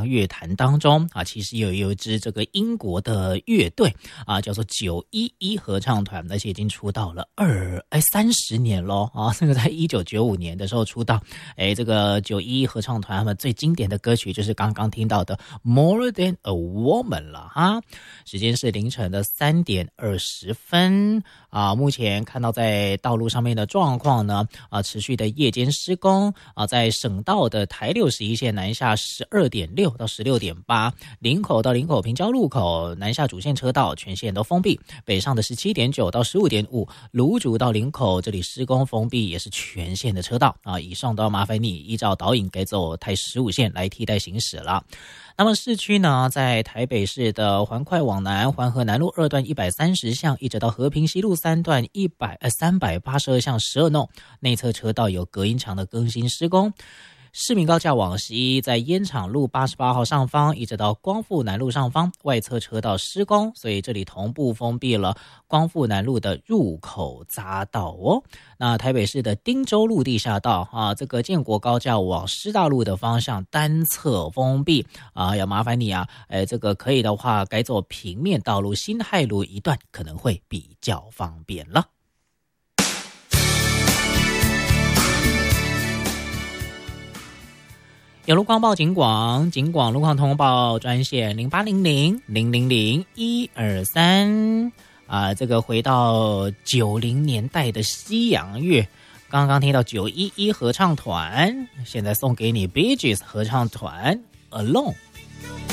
乐坛当中啊，其实有一支这个英国的乐队啊，叫做911合唱团，而且已经出道了30年咯啊，这个在1995年的时候出道。这个911合唱团他们最经典的歌曲就是刚刚听到的 More Than a Woman 了哈。时间是凌晨的3点20分啊，目前看到在道路上面的状况呢持续的夜间施工啊，在省道的台61线南下12.6到16.8，林口到林口平交路口南下主线车道全线都封闭，北上的17.9到15.5，芦竹到林口这里施工封闭也是全线的车道啊，以上都要麻烦你依照导引改走台15线来替代行驶了。那么市区呢，在台北市的环快往南，环河南路2段130巷，一直到和平西路3段382巷12弄，内侧车道有隔音墙的更新施工。市民高架往西，在烟厂路88号上方一直到光复南路上方，外侧车道施工，所以这里同步封闭了光复南路的入口匝道哦。那台北市的汀州路地下道啊，这个建国高架往师大路的方向单侧封闭啊，要麻烦你啊，这个可以的话改走平面道路辛亥路一段可能会比较方便了。有路况报警广路况通报专线0800-000-123啊，这个回到90年代的西洋乐，刚刚听到911合唱团，现在送给你 Bee Gees 合唱团 Alone。